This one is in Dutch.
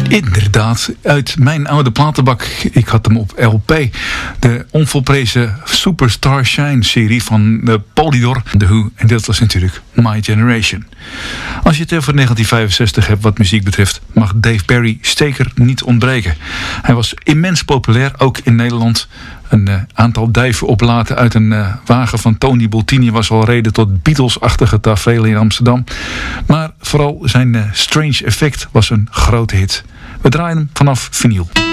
Inderdaad, uit mijn oude platenbak. Ik had hem op LP. De onvolprezen Superstar Shine serie van de Polydor, The Who. En dat was natuurlijk My Generation. Als je het over 1965 hebt wat muziek betreft, mag Dave Berry zeker niet ontbreken. Hij was immens populair, ook in Nederland. Een aantal duiven oplaten uit een wagen van Tony Bottini was al reden tot Beatles-achtige tafereelen in Amsterdam. Maar vooral zijn Strange Effect was een grote hit. We draaien hem vanaf vinyl.